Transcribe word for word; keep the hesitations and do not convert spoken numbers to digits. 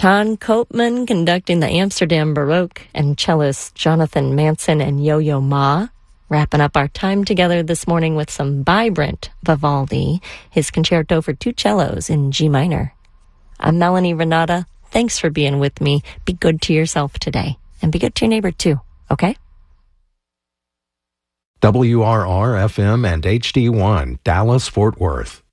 Ton Koopman conducting the Amsterdam Baroque, and cellist Jonathan Manson and Yo-Yo Ma. Wrapping up our time together this morning with some vibrant Vivaldi, his concerto for two cellos in G minor. I'm Melanie Renata. Thanks for being with me. Be good to yourself today, and be good to your neighbor too, okay? W R R F M and H D one, Dallas, Fort Worth.